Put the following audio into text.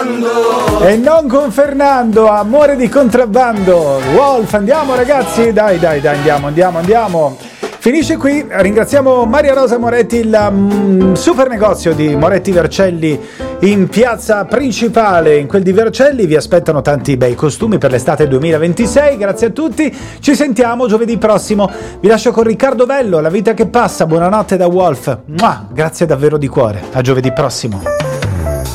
contrabbando. E non con Fernando, amore di contrabbando. Wolf, andiamo ragazzi, dai, andiamo. Finisce qui, ringraziamo Maria Rosa Moretti, il super negozio di Moretti Vercelli in piazza principale, in quel di Vercelli. Vi aspettano tanti bei costumi per l'estate 2026, grazie a tutti, ci sentiamo giovedì prossimo. Vi lascio con Riccardo Vello, La vita che passa, buonanotte da Wolf. Grazie davvero di cuore, a giovedì prossimo.